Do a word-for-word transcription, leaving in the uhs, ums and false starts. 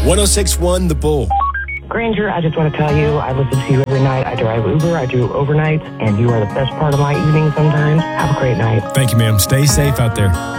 one oh six point one The Bull. Granger, I just want to tell you, I listen to you every night. I drive Uber, I do overnights, and you are the best part of my evening sometimes. Have a great night. Thank you, ma'am. Stay safe out there.